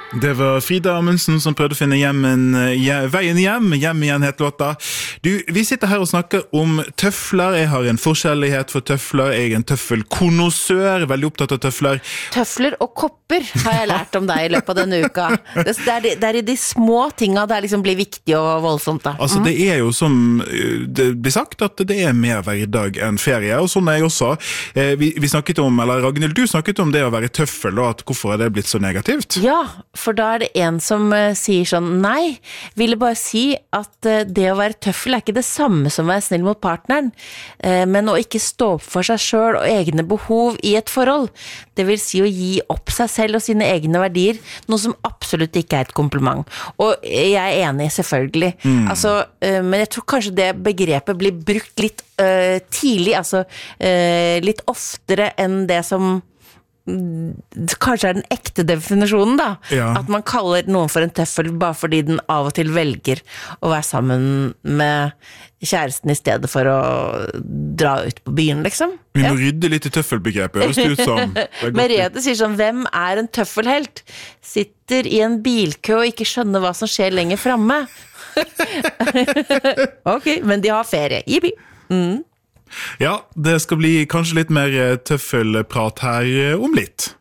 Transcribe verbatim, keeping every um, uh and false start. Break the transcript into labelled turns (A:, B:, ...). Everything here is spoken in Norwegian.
A: Det var Frida Amundsen som prøvde å finne hjemmen, ja, veien hjem, hjem igjen het låta. Du, vi sitter her og snakker om tøfler. Jeg har en forskjellighet for tøfler. Jeg er en tøffelkonnoissør, veldig opptatt av tøfler.
B: Tøfler og kopper har jeg lært om deg i løpet av denne uka. Det er, de, det er i de små tingene det liksom blir viktig og voldsomt da.
A: Altså, det er jo som det blir sagt, at det er mer hverdag enn ferie, og sånn er jeg også. Vi, vi snakket om, eller Ragnhild, du snakket om det å være tøffel, og at hvorfor er det blitt så negativt?
B: Ja, for da er det en som uh, sier sånn, nei, ville bare si at uh, det å være tøffel er ikke det samme som å være snill mot partneren, uh, men å ikke stå opp for seg selv og egne behov i et forhold. Det vil si å gi opp seg selv og sine egne verdier, noe som absolutt ikke er et kompliment. Og jeg er enig, selvfølgelig. Mm. Altså, uh, men jeg tror kanskje det begrepet blir brukt litt uh, tidlig, altså uh, litt oftere enn det som kanskje er den ekte definisjonen da, ja. At man kaller noen for en tøffel bare fordi den av og til velger å være sammen med kjæresten i stedet for å dra ut på byen, liksom.
A: Vi må ja. Rydde litt i tøffelbegrepet, høres det ut som.
B: Merete sier sånn, hvem er en tøffelhelt? Sitter i en bilkø og ikke skjønner hva som skjer lenger fremme. Ok, men de har ferie. Yippie. Mm.
A: Ja, det skal bli kanskje litt mer tøffelprat her om litt.